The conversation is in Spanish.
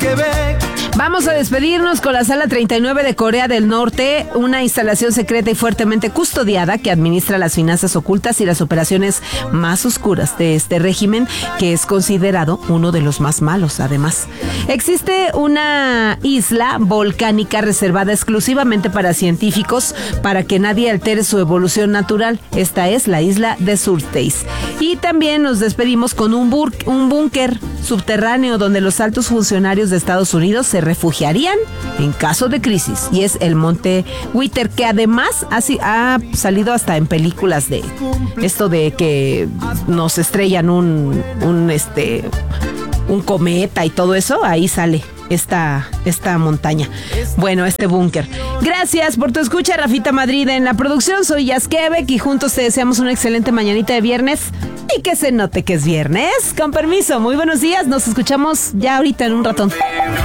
Vamos a despedirnos con la Sala 39 de Corea del Norte, una instalación secreta y fuertemente custodiada que administra las finanzas ocultas y las operaciones más oscuras de este régimen, que es considerado uno de los más malos, además. Existe una isla volcánica reservada exclusivamente para científicos, para que nadie altere su evolución natural. Esta es la isla de Surtees. Y también nos despedimos con un búnker subterráneo donde los altos funcionarios de Estados Unidos se refugiarían en caso de crisis, y es el Monte Whittier, que además ha salido hasta en películas de esto de que nos estrellan un cometa y todo eso. Ahí sale esta montaña. Bueno, este búnker. Gracias por tu escucha, Rafita Madrid. En la producción soy Jazz Quebec y juntos te deseamos una excelente mañanita de viernes y que se note que es viernes. Con permiso, muy buenos días. Nos escuchamos ya ahorita en un ratón.